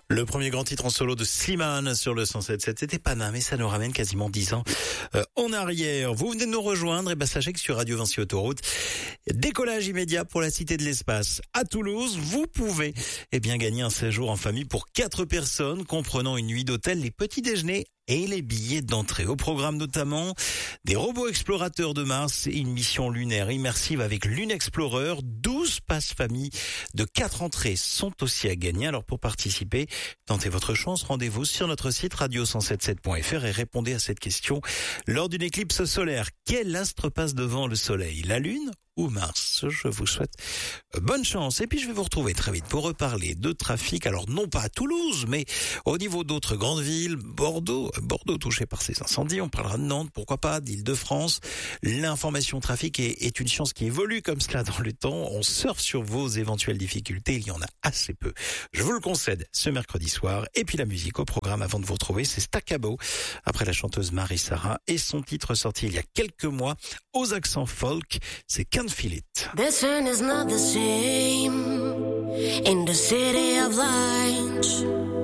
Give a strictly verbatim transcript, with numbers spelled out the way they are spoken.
Le premier grand titre en solo de Slimane sur le cent sept virgule sept, c'était Paname, mais ça nous ramène quasiment dix ans euh, en arrière. Vous venez de nous rejoindre, et ben sachez que sur Radio Vinci Autoroute, décollage immédiat pour la Cité de l'Espace. À Toulouse, vous pouvez eh bien gagner un séjour en famille pour quatre personnes, comprenant une nuit d'hôtel, les petits déjeuners et les billets d'entrée. Au programme notamment des robots explorateurs de Mars et une mission lunaire immersive avec Lunexplorer. douze passes famille de quatre entrées sont aussi à gagner. Alors pour participer, tentez votre chance, rendez-vous sur notre site radio cent soixante-dix-sept point f r et répondez à cette question. Lors d'une éclipse solaire, quel astre passe devant le soleil? La Lune ou Mars? Je vous souhaite bonne chance. Et puis je vais vous retrouver très vite pour reparler de trafic. Alors non pas à Toulouse, mais au niveau d'autres grandes villes. Bordeaux, Bordeaux touché par ces incendies. On parlera de Nantes, pourquoi pas, d'Île-de-France. L'information trafic est, est une science qui évolue comme cela dans le temps. On surfe sur vos éventuelles difficultés. Il y en a assez peu. Je vous le concède ce mercredi soir. Et puis la musique au programme avant de vous retrouver, c'est Staccabo. Après la chanteuse Marie-Sara et son titre sorti il y a quelques mois aux accents folk, c'est Can't Feel It. This one is not the same in the city of light.